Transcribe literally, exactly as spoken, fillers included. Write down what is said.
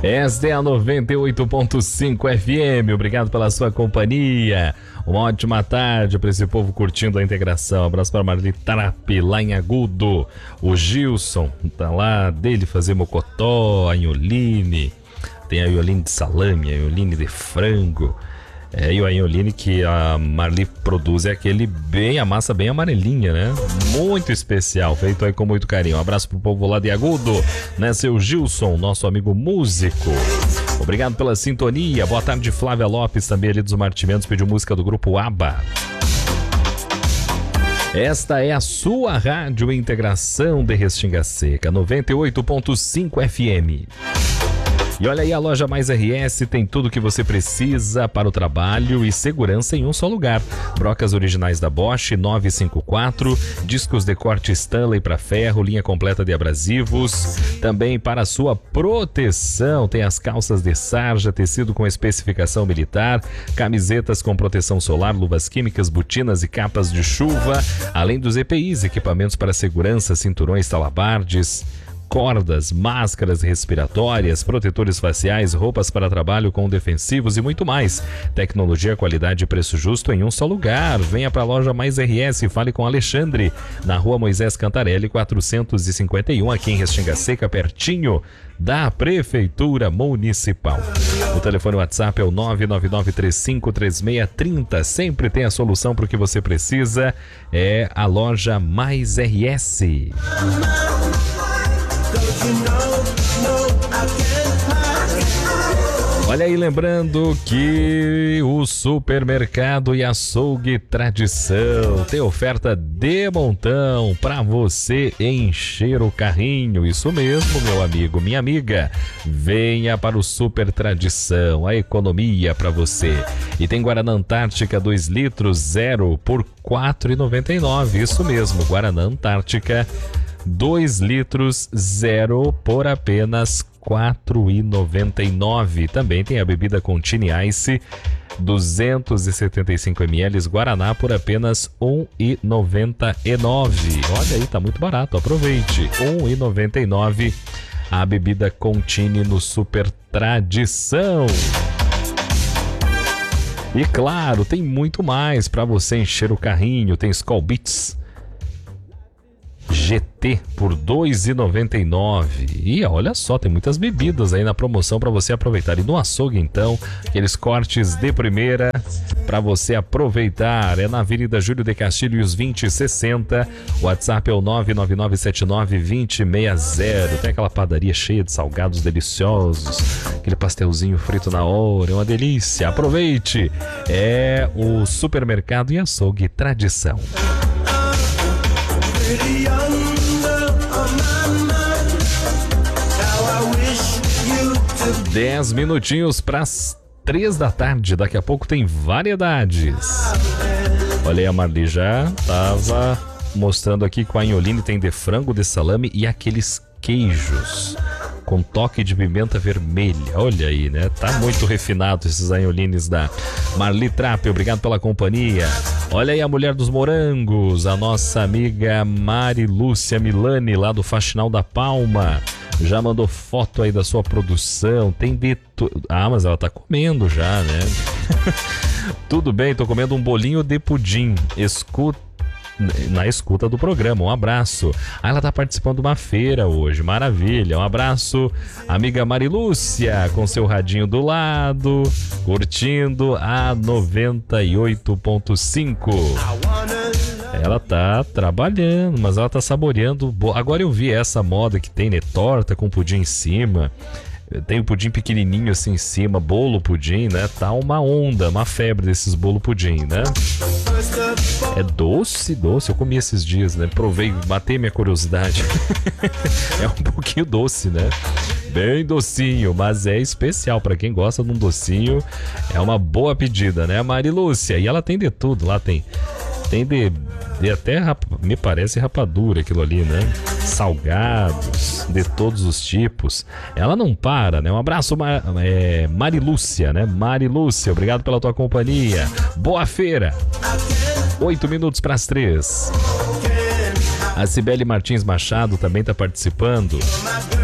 Esta é a noventa e oito ponto cinco F M. Obrigado pela sua companhia. Uma ótima tarde para esse povo curtindo a integração. Abraço para Marli Trapp, lá em Agudo. O Gilson tá lá dele fazer mocotó, a Ioline. Tem a Ioline de salame, a Ioline de frango. É, e o Ioline que a Marli produz é aquele bem, a massa bem amarelinha, né? Muito especial, feito aí com muito carinho. Um abraço pro povo lá de Agudo, né? Seu Gilson, nosso amigo músico. Obrigado pela sintonia. Boa tarde, Flávia Lopes, também ali dos Martimentos, pediu música do grupo ABBA. Esta é a sua rádio Integração de Restinga Seca, noventa e oito ponto cinco F M. E olha aí, a loja Mais R S tem tudo o que você precisa para o trabalho e segurança em um só lugar. Brocas originais da Bosch novecentos e cinquenta e quatro, discos de corte Stanley para ferro, linha completa de abrasivos. Também para a sua proteção, tem as calças de sarja, tecido com especificação militar, camisetas com proteção solar, luvas químicas, botinas e capas de chuva, além dos E P Is, equipamentos para segurança, cinturões, talabardes, cordas, máscaras respiratórias, protetores faciais, roupas para trabalho com defensivos e muito mais. Tecnologia, qualidade e preço justo em um só lugar. Venha para a loja Mais R S e fale com Alexandre, na rua Moisés Cantarelli, quatrocentos e cinquenta e um, aqui em Restinga Seca, pertinho da Prefeitura Municipal. O telefone WhatsApp é o nove nove nove três cinco três seis três zero. Sempre tem a solução para o que você precisa. É a loja Mais R S. Olha aí, lembrando que o Supermercado e Açougue Tradição tem oferta de montão para você encher o carrinho. Isso mesmo, meu amigo, minha amiga. Venha para o Super Tradição, a economia para você. E tem Guaraná Antártica dois litros, zero por quatro reais e noventa e nove centavos. Isso mesmo, Guaraná Antártica dois litros, zero por apenas quatro reais e noventa e nove centavos. Também tem a bebida Contini Ice duzentos e setenta e cinco mililitros Guaraná por apenas um real e noventa e nove centavos. Olha aí, tá muito barato, aproveite. um real e noventa e nove centavos a bebida Contini no Super Tradição. E claro, tem muito mais para você encher o carrinho. Tem Skol Beats G T por dois reais e noventa e nove centavos. E olha só, tem muitas bebidas aí na promoção para você aproveitar. E no açougue, então, aqueles cortes de primeira para você aproveitar. É na Avenida Júlio de Castilhos vinte e sessenta. O WhatsApp é o nove nove nove sete nove dois zero seis zero. Tem aquela padaria cheia de salgados deliciosos, aquele pastelzinho frito na hora, é uma delícia. Aproveite. É o Supermercado e Açougue Tradição. Dez minutinhos para as três da tarde. Daqui a pouco tem variedades. Olha aí, a Marli já tava mostrando aqui com a Ioline. Tem de frango, de salame e aqueles queijos com toque de pimenta vermelha. Olha aí, né? Tá muito refinado esses Iolines da Marli Trapp. Obrigado pela companhia. Olha aí a mulher dos morangos, a nossa amiga Mari Lúcia Milani, lá do Faxinal da Palma. Já mandou foto aí da sua produção. Tem de tu... Ah, mas ela tá comendo já, né? Tudo bem, tô comendo um bolinho de pudim. Escuta na escuta do programa, um abraço. Ah, ela tá participando de uma feira hoje, maravilha, um abraço, amiga Marilúcia, com seu radinho do lado, curtindo a noventa e oito ponto cinco. Ela tá trabalhando, mas ela tá saboreando. Agora eu vi essa moda que tem, né, torta com pudim em cima. Tem o pudim pequenininho assim em cima, bolo pudim, né? Tá uma onda, uma febre desses bolo pudim, né? É doce, doce. Eu comi esses dias, né? Provei, matei minha curiosidade. É um pouquinho doce, né? Bem docinho, mas é especial. Pra quem gosta de um docinho, é uma boa pedida, né? Marilúcia, e ela tem de tudo. Lá tem, tem de, de até, me parece, rapadura aquilo ali, né? Salgados de todos os tipos. Ela não para, né? Um abraço, Mar, é, Marilúcia, né? Marilúcia, obrigado pela tua companhia. Boa feira. Oito minutos para as três. A Cibele Martins Machado também está participando.